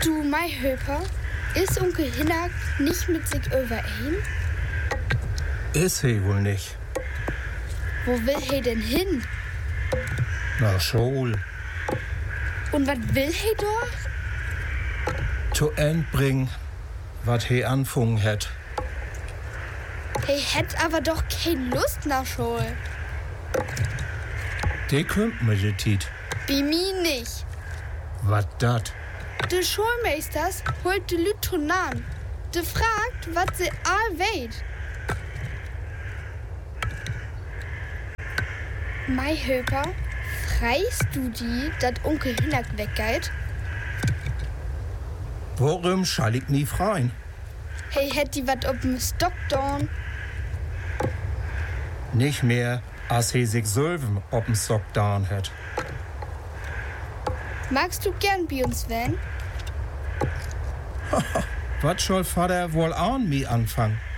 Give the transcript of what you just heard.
Du, mei Höper, ist Onkel Hinnerk nicht mit sich überein? Ist he wohl nicht. Wo will he denn hin? Na, Schul. Und was will he dort? Zu End bringen, wat he anfangen het. He hätt aber doch keine Lust nach Schule. De kümmt mir de Tiet. Bei mir nicht. Wat dat? De Schulmeisters holt de Lüt an. De fragt, wat se all weet. Mei Höper, freist du die, dat Onkel Hinnerk weggeht? Worum schall ich nie freien? Hey, hätt die wat ob'm Stock dorn? Nicht mehr, als he sich selben ob'n Sock down het. Magst du gern bei uns wenn? Wat soll Vater wohl an mi anfangen?